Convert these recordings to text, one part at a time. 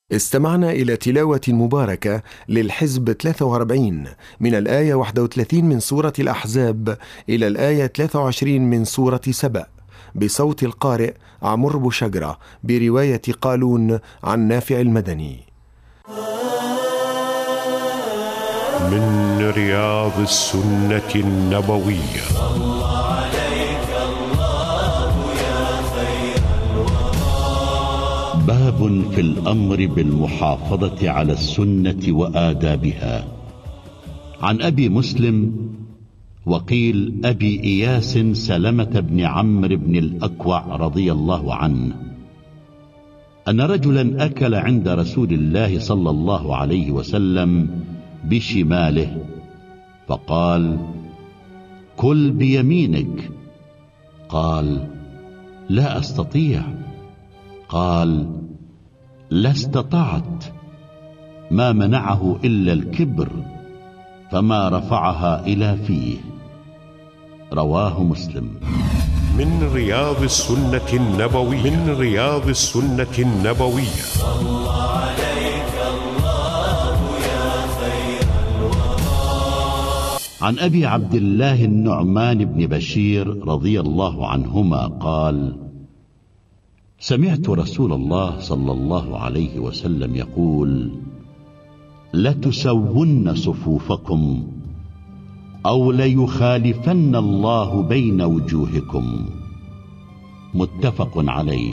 استمعنا إلى تلاوة مباركة للحزب 43 من الآية 31 من سورة الأحزاب إلى الآية 23 من سورة سبأ بصوت القارئ عمرو بوشجرة برواية قالون عن نافع المدني. من رياض السنة النبوية. باب في الأمر بالمحافظة على السنة وآدابها. عن أبي مسلم وقيل أبي إياس سلمة بن عمرو بن الأكوع رضي الله عنه أن رجلا أكل عند رسول الله صلى الله عليه وسلم بشماله فقال: كل بيمينك. قال: لا أستطيع. قال: لا استطعت. ما منعه إلا الكبر، فما رفعها إلى فيه. رواه مسلم. من رياض السنة النبوية. من رياض السنة النبوية. صلى عليك الله يا خير الوراء. عن أبي عبد الله النعمان بن بشير رضي الله عنهما قال: سمعت رسول الله صلى الله عليه وسلم يقول: لتسون صفوفكم أو ليخالفن الله بين وجوهكم. متفق عليه.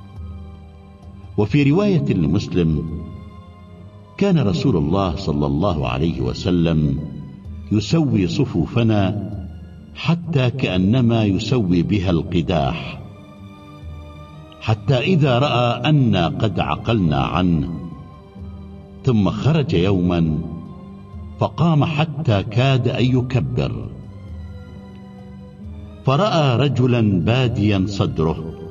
وفي رواية لمسلم: كان رسول الله صلى الله عليه وسلم يسوي صفوفنا حتى كأنما يسوي بها القداح، حتى إذا رأى أنا قد عقلنا عنه ثم خرج يوما فقام حتى كاد أن يكبر، فرأى رجلا باديا صدره